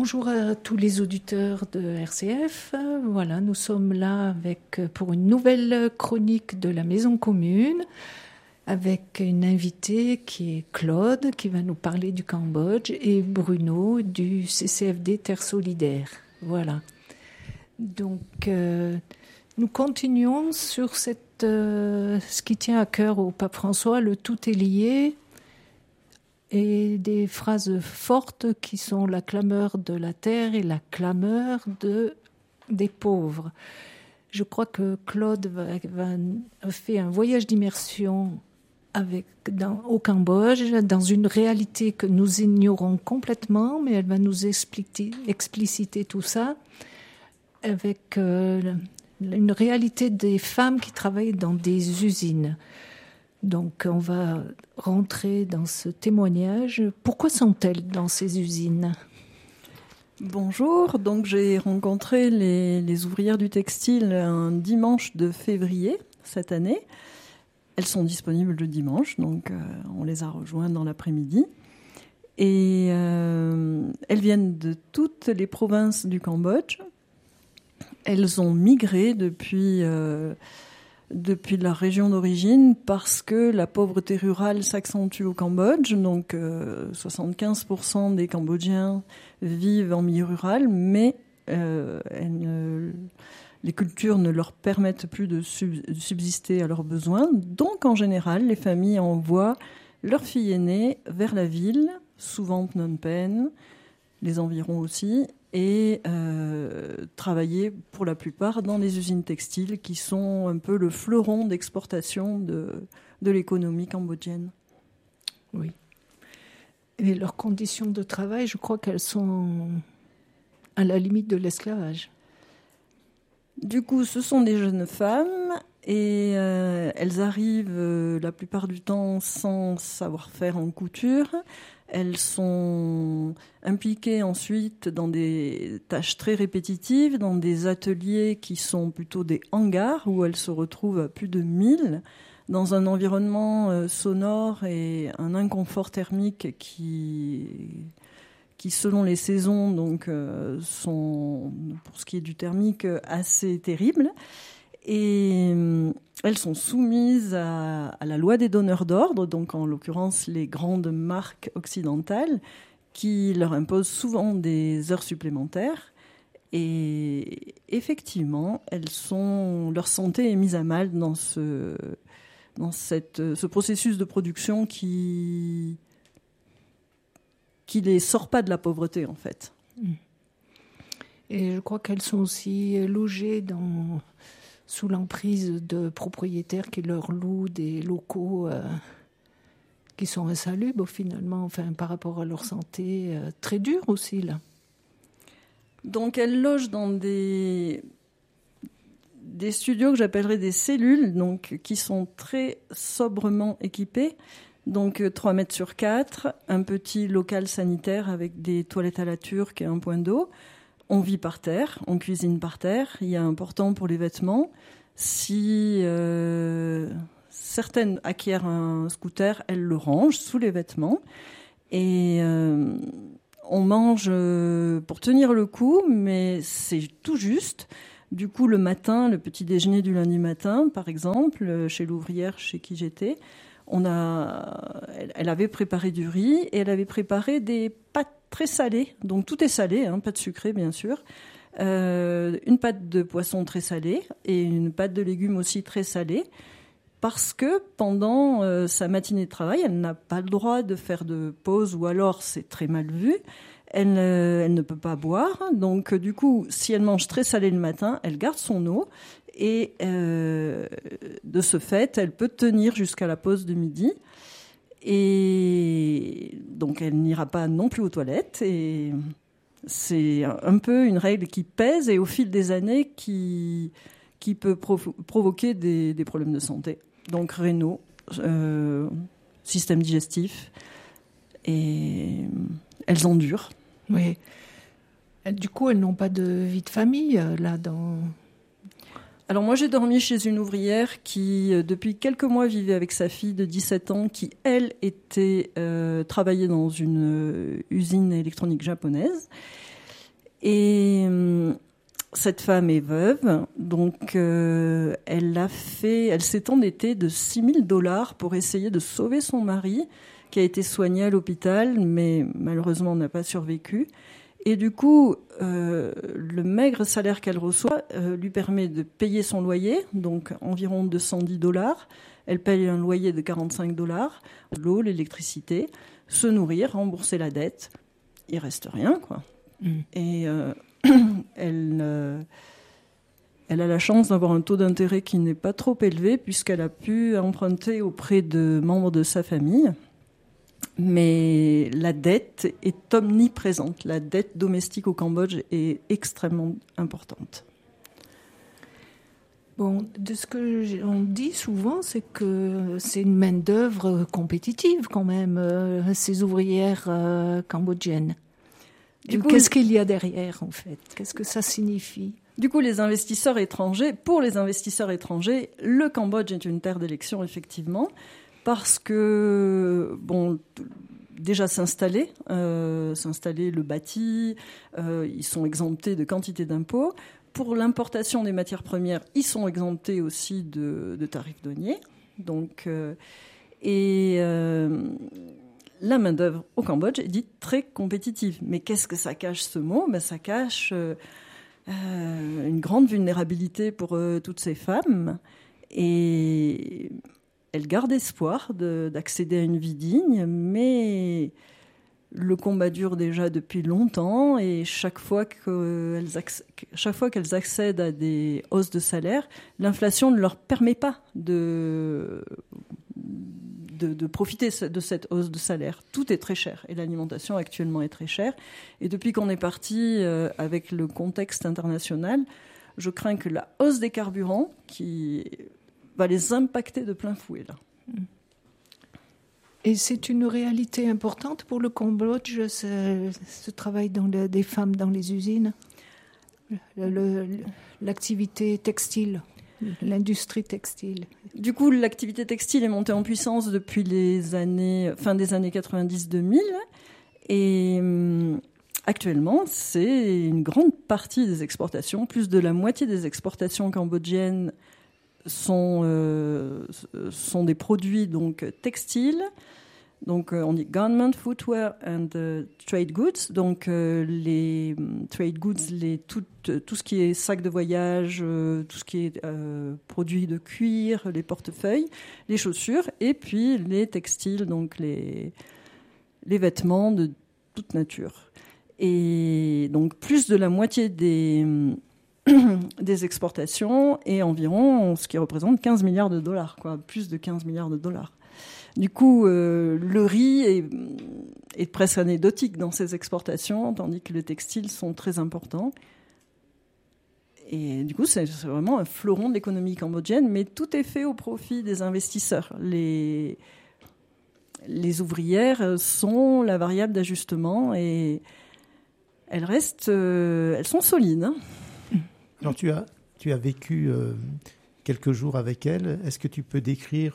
Bonjour à tous les auditeurs de RCF. Voilà, nous sommes là pour une nouvelle chronique de la Maison Commune avec une invitée qui est Claude qui va nous parler du Cambodge et Bruno du CCFD Terre Solidaire. Voilà. Donc, nous continuons sur ce qui tient à cœur au pape François, le tout est lié. Et des phrases fortes qui sont la clameur de la terre et la clameur des pauvres. Je crois que Claude a fait un voyage d'immersion au Cambodge, dans une réalité que nous ignorons complètement, mais elle va nous expliciter tout ça avec une réalité des femmes qui travaillent dans des usines. Donc, on va rentrer dans ce témoignage. Pourquoi sont-elles dans ces usines ? Bonjour, donc j'ai rencontré les ouvrières du textile un dimanche de février cette année. Elles sont disponibles le dimanche, donc on les a rejointes dans l'après-midi. Et elles viennent de toutes les provinces du Cambodge. Elles ont migré depuis leur région d'origine parce que la pauvreté rurale s'accentue au Cambodge. Donc 75% des Cambodgiens vivent en milieu rural, mais les cultures ne leur permettent plus de subsister à leurs besoins. Donc en général, les familles envoient leurs filles aînées vers la ville, souvent Phnom Penh, les environs aussi, et travailler pour la plupart dans les usines textiles qui sont un peu le fleuron d'exportation de l'économie cambodgienne. Oui. Et leurs conditions de travail, je crois qu'elles sont à la limite de l'esclavage. Du coup, ce sont des jeunes femmes et elles arrivent la plupart du temps sans savoir-faire en couture. Elles sont impliquées ensuite dans des tâches très répétitives, dans des ateliers qui sont plutôt des hangars où elles se retrouvent à plus de 1000, dans un environnement sonore et un inconfort thermique qui selon les saisons, donc, sont, pour ce qui est du thermique, assez terribles. Et elles sont soumises à la loi des donneurs d'ordre, donc en l'occurrence les grandes marques occidentales, qui leur imposent souvent des heures supplémentaires. Et effectivement, leur santé est mise à mal dans ce processus de production qui les sort pas de la pauvreté, en fait. Et je crois qu'elles sont aussi logées sous l'emprise de propriétaires qui leur louent des locaux qui sont insalubres, finalement, enfin, par rapport à leur santé, très dure aussi, là. Donc, elles logent dans des studios que j'appellerais des cellules, donc, qui sont très sobrement équipés. Donc 3 mètres sur 4, un petit local sanitaire avec des toilettes à la turque et un point d'eau. On vit par terre, on cuisine par terre. Il y a un portant pour les vêtements. Si certaines acquièrent un scooter, elles le rangent sous les vêtements. Et on mange pour tenir le coup, mais c'est tout juste. Du coup, le matin, le petit déjeuner du lundi matin, par exemple, chez l'ouvrière chez qui j'étais, elle avait préparé du riz et elle avait préparé des pâtes très salées. Donc tout est salé, pâte sucrée bien sûr. Une pâte de poisson très salée et une pâte de légumes aussi très salée. Parce que pendant sa matinée de travail, elle n'a pas le droit de faire de pause ou alors c'est très mal vu. Elle ne peut pas boire. Donc du coup, si elle mange très salé le matin, elle garde son eau. Et de ce fait, elle peut tenir jusqu'à la pause de midi. Et donc, elle n'ira pas non plus aux toilettes. Et c'est un peu une règle qui pèse et au fil des années qui peut provoquer des problèmes de santé. Donc, rénaux, système digestif. Et elles endurent. Oui. Du coup, elles n'ont pas de vie de famille, là, Alors moi, j'ai dormi chez une ouvrière qui, depuis quelques mois, vivait avec sa fille de 17 ans qui, elle, travaillait dans une usine électronique japonaise. Et cette femme est veuve, donc elle s'est endettée de $6,000 pour essayer de sauver son mari, qui a été soigné à l'hôpital, mais malheureusement n'a pas survécu. Et du coup, le maigre salaire qu'elle reçoit lui permet de payer son loyer, donc environ $210. Elle paye un loyer de $45, l'eau, l'électricité, se nourrir, rembourser la dette. Il reste rien, quoi. Et elle a la chance d'avoir un taux d'intérêt qui n'est pas trop élevé, puisqu'elle a pu emprunter auprès de membres de sa famille. Mais la dette est omniprésente. La dette domestique au Cambodge est extrêmement importante. Bon, de ce que on dit souvent, c'est que c'est une main-d'œuvre compétitive quand même, ces ouvrières cambodgiennes. Qu'est-ce qu'il y a derrière, en fait? Qu'est-ce que ça signifie? Du coup, pour les investisseurs étrangers, le Cambodge est une terre d'élection, effectivement, parce que, déjà s'installer le bâti, ils sont exemptés de quantité d'impôts. Pour l'importation des matières premières, ils sont exemptés aussi de tarifs douaniers. Donc, la main-d'œuvre au Cambodge est dite très compétitive. Mais qu'est-ce que ça cache, ce mot? Ça cache une grande vulnérabilité pour toutes ces femmes. Et elles gardent espoir d'accéder à une vie digne, mais le combat dure déjà depuis longtemps. Et chaque fois qu'elles accèdent à des hausses de salaire, l'inflation ne leur permet pas de profiter de cette hausse de salaire. Tout est très cher et l'alimentation actuellement est très chère. Et depuis qu'on est parti avec le contexte international, je crains que la hausse des carburants qui va les impacter de plein fouet, là. Et c'est une réalité importante pour le Cambodge, ce travail des femmes dans les usines, l'activité textile. L'industrie textile. Du coup, l'activité textile est montée en puissance depuis fin des années 90-2000. Et actuellement, c'est une grande partie des exportations. Plus de la moitié des exportations cambodgiennes sont des produits donc textiles. Donc, on dit garment, footwear and trade goods. Donc, les trade goods, tout ce qui est sac de voyage, tout ce qui est produits de cuir, les portefeuilles, les chaussures, et puis les textiles, donc les vêtements de toute nature. Et donc, plus de la moitié des exportations et environ ce qui représente $15 milliards, quoi, plus de $15 milliards. Du coup, le riz est presque anecdotique dans ces exportations, tandis que les textiles sont très importants. Et du coup, c'est vraiment un fleuron de l'économie cambodgienne, mais tout est fait au profit des investisseurs. Les ouvrières sont la variable d'ajustement et elles sont solides. Hein. Alors, tu as vécu quelques jours avec elles. Est-ce que tu peux décrire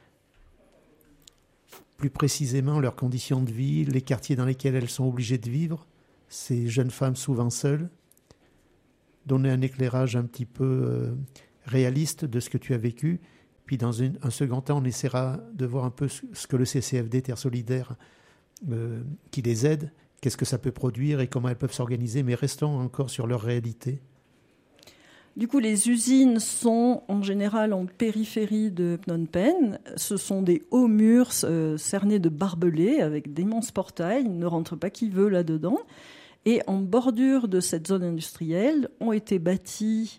plus précisément leurs conditions de vie, les quartiers dans lesquels elles sont obligées de vivre, ces jeunes femmes souvent seules, donner un éclairage un petit peu réaliste de ce que tu as vécu. Puis dans un second temps, on essaiera de voir un peu ce que le CCFD Terre Solidaire qui les aide, qu'est-ce que ça peut produire et comment elles peuvent s'organiser, mais restons encore sur leur réalité. Du coup, les usines sont en général en périphérie de Phnom Penh. Ce sont des hauts murs cernés de barbelés avec d'immenses portails. Il ne rentre pas qui veut là-dedans. Et en bordure de cette zone industrielle ont été bâtis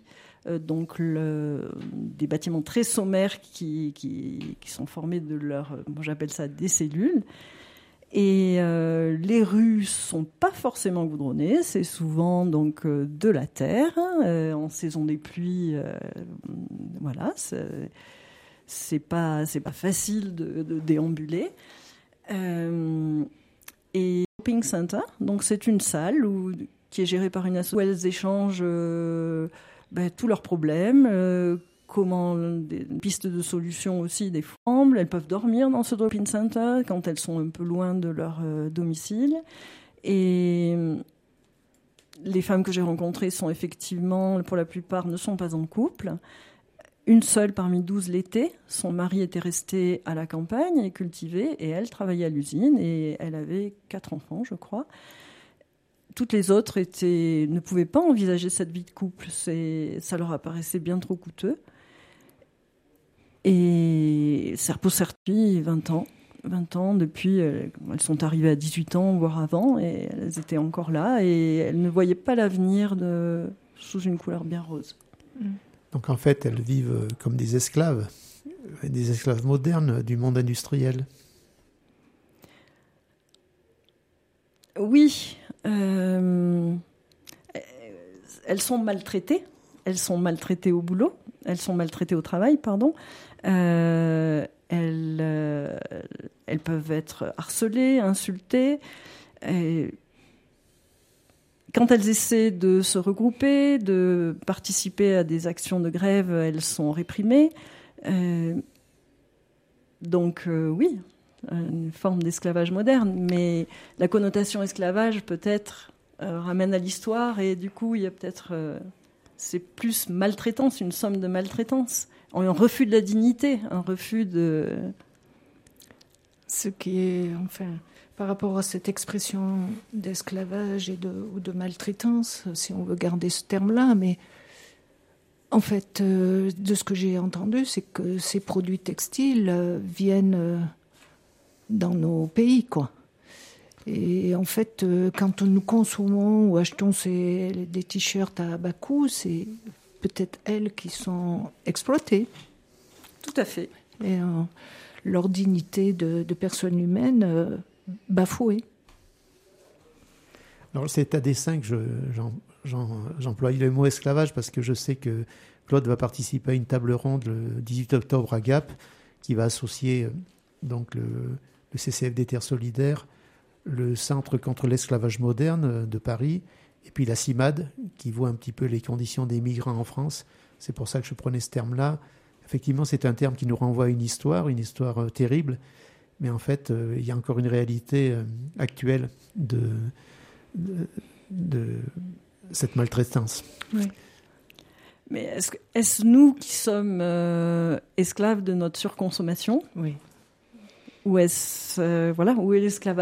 des bâtiments très sommaires qui sont formés moi j'appelle ça des cellules. Et les rues sont pas forcément goudronnées, c'est souvent donc de la terre. En saison des pluies, voilà, c'est pas facile de déambuler. Et Shopping Center, donc c'est une salle qui est gérée par une association où elles échangent tous leurs problèmes. Des pistes de solutions aussi des fois. Elles peuvent dormir dans ce drop-in center quand elles sont un peu loin de leur domicile. Et les femmes que j'ai rencontrées sont effectivement, pour la plupart, ne sont pas en couple. Une seule parmi 12 l'était. Son mari était resté à la campagne et cultivait, et elle travaillait à l'usine, et elle avait 4 enfants, je crois. Toutes les autres ne pouvaient pas envisager cette vie de couple. Ça leur apparaissait bien trop coûteux. Et Serpo-Serpi, 20 ans. 20 ans depuis, elles sont arrivées à 18 ans, voire avant, et elles étaient encore là, et elles ne voyaient pas l'avenir sous une couleur bien rose. Donc en fait, elles vivent comme des esclaves modernes du monde industriel. Oui, elles sont maltraitées. Elles sont maltraitées au boulot. Elles sont maltraitées au travail, pardon. Elles peuvent être harcelées, insultées. Et quand elles essaient de se regrouper, de participer à des actions de grève, elles sont réprimées. Donc oui, une forme d'esclavage moderne. Mais la connotation esclavage peut-être ramène à l'histoire, et du coup il y a peut-être... c'est plus maltraitance, une somme de maltraitance. Un refus de la dignité, un refus de... Ce qui est, enfin, par rapport à cette expression d'esclavage ou de maltraitance, si on veut garder ce terme-là, mais en fait, de ce que j'ai entendu, c'est que ces produits textiles viennent dans nos pays, quoi. Et en fait, quand nous consommons ou achetons des t-shirts à bas coût, c'est peut-être elles qui sont exploitées. Tout à fait. Et leur dignité de personne humaine bafouée. Alors c'est à dessein que j'emploie le mot esclavage, parce que je sais que Claude va participer à une table ronde le 18 octobre à Gap, qui va associer donc le CCFD Terre Solidaire, le Centre contre l'esclavage moderne de Paris, et puis la CIMAD, qui voit un petit peu les conditions des migrants en France. C'est pour ça que je prenais ce terme-là. Effectivement, c'est un terme qui nous renvoie à une histoire terrible, mais en fait, il y a encore une réalité actuelle de cette maltraitance. Oui. Mais est-ce nous qui sommes esclaves de notre surconsommation ? Oui. Ou est-ce où est l'esclavage ?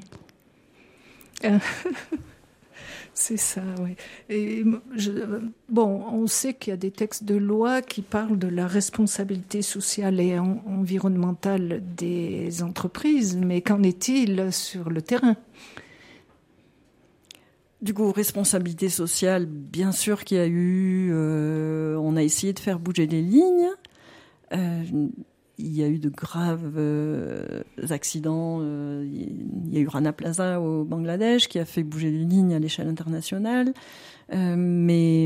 C'est ça, oui. Et on sait qu'il y a des textes de loi qui parlent de la responsabilité sociale et environnementale des entreprises, mais qu'en est-il sur le terrain ? Du coup, responsabilité sociale, bien sûr qu'il y a eu... on a essayé de faire bouger les lignes. Il y a eu de graves accidents. Il y a eu Rana Plaza au Bangladesh qui a fait bouger les lignes à l'échelle internationale. Mais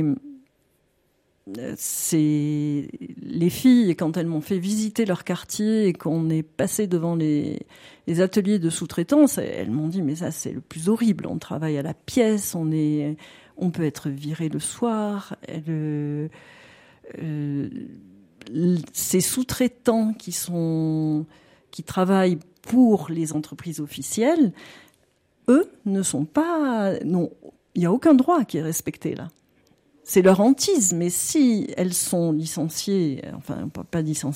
c'est les filles, quand elles m'ont fait visiter leur quartier et qu'on est passé devant les ateliers de sous-traitance, elles m'ont dit mais ça c'est le plus horrible. On travaille à la pièce, on peut être viré le soir. Ces sous-traitants qui travaillent pour les entreprises officielles, eux ne sont pas... Non, il n'y a aucun droit qui est respecté là. C'est leur hantise, mais si elles sont licenciées, enfin pas licenciées,